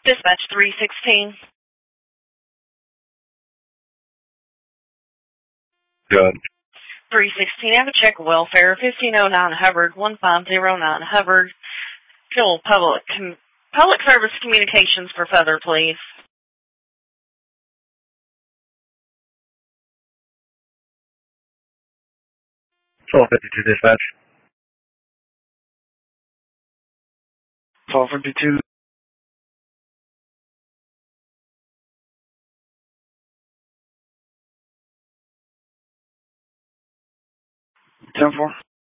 Dispatch 316. Good. 316, I have a check of welfare, 1509 Hubbard, 1509 Hubbard. Fill public service communications for further, please. 1252 dispatch. 1252. 10-4.